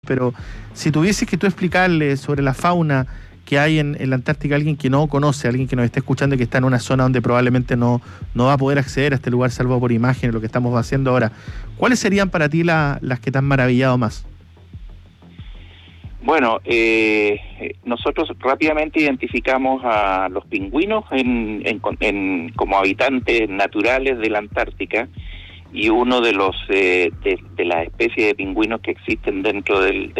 pero si tuvieses que tú explicarle sobre la fauna que hay en la Antártica a alguien que no conoce, alguien que nos está escuchando y que está en una zona donde probablemente no va a poder acceder a este lugar salvo por imágenes, lo que estamos haciendo ahora, ¿cuáles serían para ti las que te han maravillado más? Bueno, nosotros rápidamente identificamos a los pingüinos como habitantes naturales de la Antártica, y uno de los de las especies de pingüinos que existen dentro del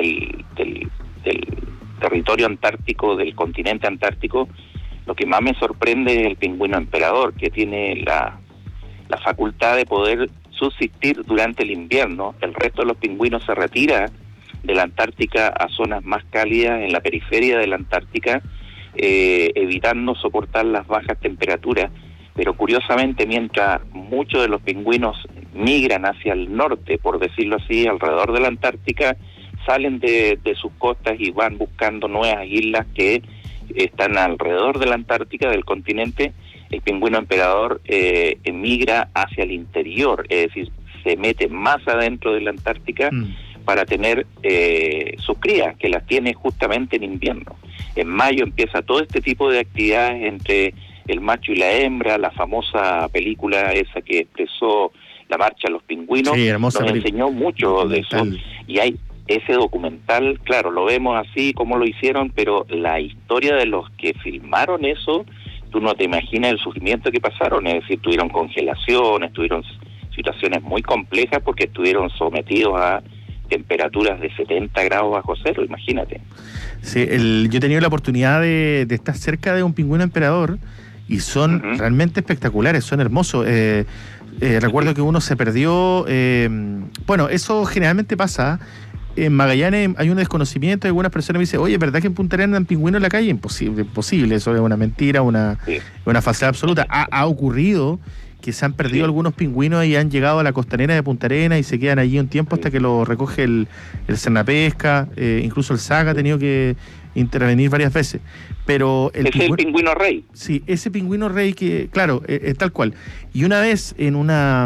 territorio antártico, del continente antártico, lo que más me sorprende es el pingüino emperador, que tiene la facultad de poder subsistir durante el invierno. El resto de los pingüinos se retira de la Antártica a zonas más cálidas en la periferia de la Antártica, evitando soportar las bajas temperaturas. Pero curiosamente, mientras muchos de los pingüinos migran hacia el norte, por decirlo así, alrededor de la Antártica, salen de sus costas y van buscando nuevas islas que están alrededor de la Antártica, del continente, el pingüino emperador emigra hacia el interior, es decir, se mete más adentro de la Antártica para tener sus crías, que las tiene justamente en invierno. En mayo empieza todo este tipo de actividades entre el macho y la hembra, la famosa película esa que expresó La Marcha de los Pingüinos, sí, nos enseñó mucho de eso, y hay ese documental, claro, lo vemos así como lo hicieron, pero la historia de los que filmaron eso, tú no te imaginas el sufrimiento que pasaron, es decir, tuvieron congelaciones, tuvieron situaciones muy complejas porque estuvieron sometidos a temperaturas de 70 grados bajo cero, imagínate. Sí, yo he tenido la oportunidad de estar cerca de un pingüino emperador y son realmente espectaculares, son hermosos. Recuerdo que uno se perdió, bueno, eso generalmente pasa. En Magallanes hay un desconocimiento, algunas personas me dicen, oye, ¿verdad que en Punta Arenas andan pingüinos en la calle? Imposible, eso es una mentira, una falsedad absoluta. Ha ocurrido que se han perdido algunos pingüinos y han llegado a la costanera de Punta Arenas y se quedan allí un tiempo hasta que lo recoge el Cernapesca, incluso el SAC ha tenido que intervenir varias veces. Pero es el pingüino rey. Sí, ese pingüino rey que, claro, es tal cual. Y una vez en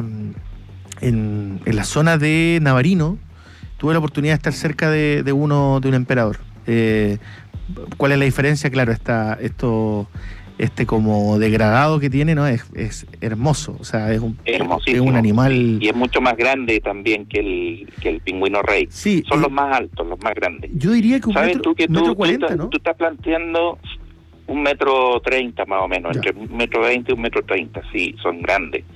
la zona de Navarino, tuve la oportunidad de estar cerca de un emperador. ¿Cuál es la diferencia? Claro, este como degradado que tiene, ¿no? Es hermoso, o sea, es un animal. Y es mucho más grande también que el pingüino rey. Sí, son los más altos, los más grandes. Yo diría que un metro 40, ¿no? Tú estás planteando 1,30 m más o menos, entre 1,20 m y 1,30 m, sí, son grandes.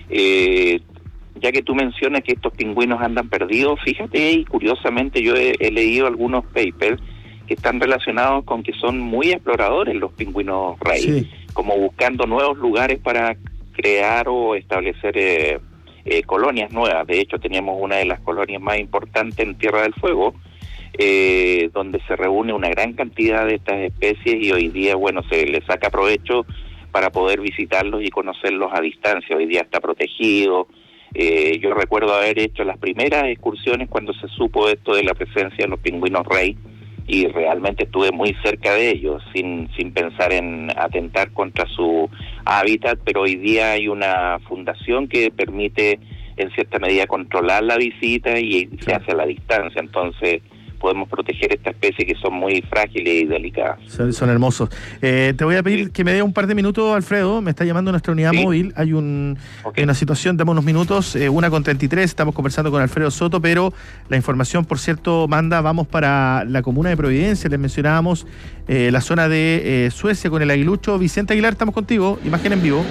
Ya que tú mencionas que estos pingüinos andan perdidos, fíjate, y curiosamente yo he leído algunos papers que están relacionados con que son muy exploradores los pingüinos rey, como buscando nuevos lugares para crear o establecer colonias nuevas. De hecho, teníamos una de las colonias más importantes en Tierra del Fuego, donde se reúne una gran cantidad de estas especies y hoy día, bueno, se les saca provecho para poder visitarlos y conocerlos a distancia. Hoy día está protegido. Yo recuerdo haber hecho las primeras excursiones cuando se supo esto de la presencia de los pingüinos rey, y realmente estuve muy cerca de ellos, sin pensar en atentar contra su hábitat, pero hoy día hay una fundación que permite en cierta medida controlar la visita y se hace a la distancia, entonces podemos proteger esta especie que son muy frágiles y delicadas. Son hermosos. Te voy a pedir que me dé un par de minutos, Alfredo, me está llamando nuestra unidad móvil, hay una situación, dame unos minutos, 1:33, estamos conversando con Alfredo Soto, pero la información, por cierto, vamos para la comuna de Providencia, les mencionábamos la zona de Suecia con el aguilucho. Vicente Aguilar, estamos contigo, imagen en vivo.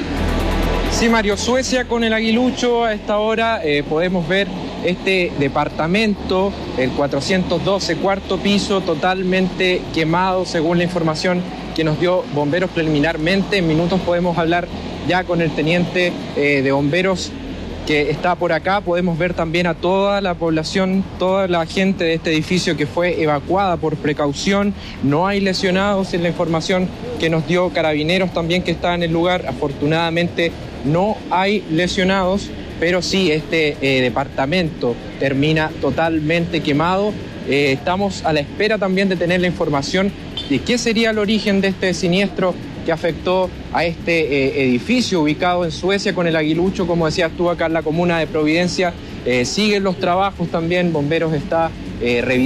Sí, Mario, Suecia con el aguilucho. A esta hora podemos ver este departamento, el 412, cuarto piso, totalmente quemado, según la información que nos dio bomberos preliminarmente. En minutos podemos hablar ya con el teniente de bomberos que está por acá. Podemos ver también a toda la población, toda la gente de este edificio que fue evacuada por precaución. No hay lesionados, en la información que nos dio Carabineros también, que está en el lugar. Afortunadamente no hay lesionados, pero sí, este departamento termina totalmente quemado. Estamos a la espera también de tener la información de qué sería el origen de este siniestro que afectó a este edificio ubicado en Suecia con el aguilucho, como decías tú, acá en la comuna de Providencia. Siguen los trabajos también, Bomberos está revisando